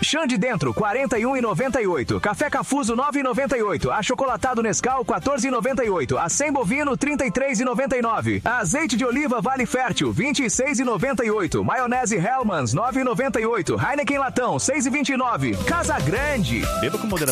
Xande Dentro, 41,98. Café Cafuso, 9,98. Achocolatado Nescau, 14,98. Acém Bovino, 33,99. Azeite de oliva Vale Fértil, 26,98. Maionese Hellmann's, 9,98. Heineken Latão, 6,29. Casa Grande. Beba com moderação.